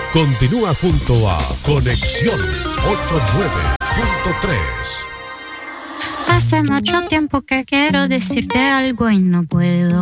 Continúa junto a Conexión 89.3. Hace mucho tiempo que quiero decirte algo y no puedo.